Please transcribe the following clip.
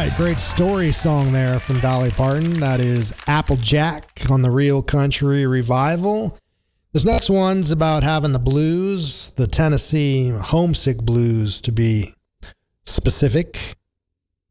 right, great story song there from Dolly Parton. That is Applejack on the Real Country Revival. This next one's about having the blues, the Tennessee homesick blues to be specific.